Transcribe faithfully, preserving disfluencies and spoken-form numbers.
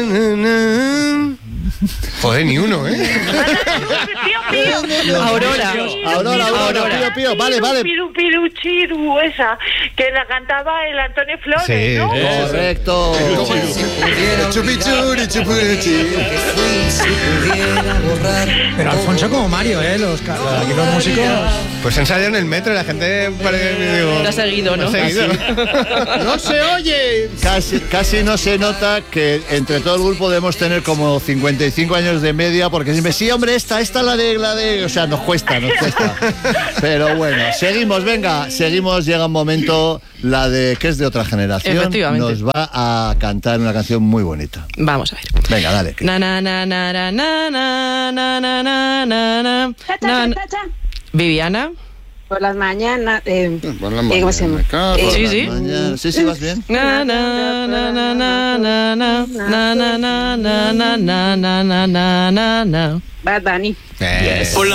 Joder, ni uno, ¿eh? Aurora. Aurora, Aurora, Pío, Pío. Vale, vale. Piru, piru, chiru, esa, que la cantaba el Antonio Flores, Sí, ¿no? Correcto. Chupichuri, chupichi. Pero Alfonso como Mario, ¿eh? Los, ca- aquí los músicos... Pues ensayo en el metro y la gente parece que digo... Lo ha seguido, ¿no? Lo ha seguido. ¡No se oye! Casi, casi no se nota que entre todo el grupo debemos tener como cincuenta y cinco años de media, porque siempre, sí, hombre, esta, esta la de, la de... O sea, nos cuesta, nos cuesta. Pero bueno, seguimos, venga, seguimos, llega un momento, la de, que es de otra generación, Efectivamente. nos va a cantar una canción muy bonita. Vamos a ver. Venga, dale. Na na na na na na na na na na na na. Cha, cha, Na- cha, cha, cha. Viviana. Por las mañanas. Eh, Por la eh, ¿Cómo se llama? mañana, Eh, por Sí, la sí. mañana. Sí, sí, vas bien. Na na na na na na na na na na na na na na na na na. Bad Bunny. Eh.